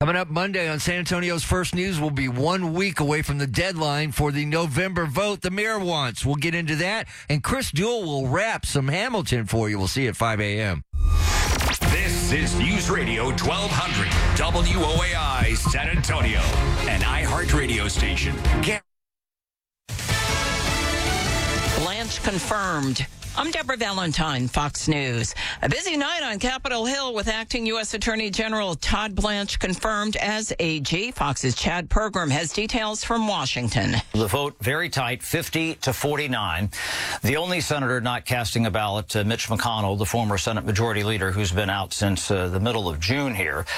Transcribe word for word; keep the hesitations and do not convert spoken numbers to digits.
Coming up Monday on San Antonio's First News, we'll be one week away from the deadline for the November vote the mayor wants. We'll get into that, and Chris Duell will wrap some Hamilton for you. We'll see you at five a.m. This is News Radio twelve hundred W O A I San Antonio, an iHeartRadio station. Get- Blanche confirmed. I'm Deborah Valentine, Fox News. A busy night on Capitol Hill with acting U S. Attorney General Todd Blanche confirmed as A G. Fox's Chad Pergram has details from Washington. The vote very tight, fifty to forty-nine. The only senator not casting a ballot, uh, Mitch McConnell, the former Senate Majority Leader who's been out since uh, the middle of June here.